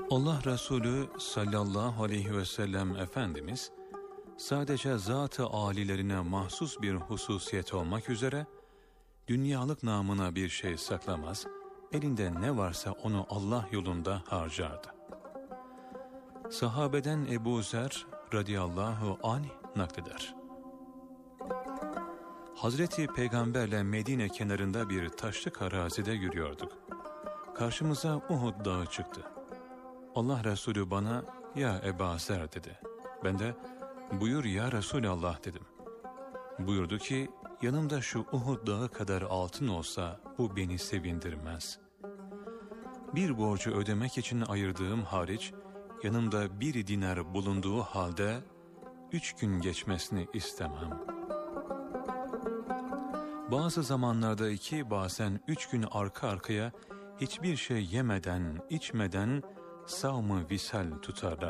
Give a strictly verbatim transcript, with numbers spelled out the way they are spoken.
Allah Resulü sallallahu aleyhi ve sellem Efendimiz, sadece zat-ı âlilerine mahsus bir hususiyet olmak üzere, dünyalık namına bir şey saklamaz, elinde ne varsa onu Allah yolunda harcardı. Sahabeden Ebu Zer radıyallahu anh nakleder. Hazreti Peygamberle Medine kenarında bir taşlık arazide yürüyorduk. Karşımıza Uhud dağı çıktı. Allah Resulü bana "Ya Ebu Zer" dedi. Ben de "Buyur ya Resulallah" dedim. Buyurdu ki, yanımda şu Uhud dağı kadar altın olsa bu beni sevindirmez. Bir borcu ödemek için ayırdığım hariç, yanımda bir dinar bulunduğu halde üç gün geçmesini istemem. Bazı zamanlarda iki, bazen üç gün arka arkaya hiçbir şey yemeden, içmeden savm-ı visal tutarlar.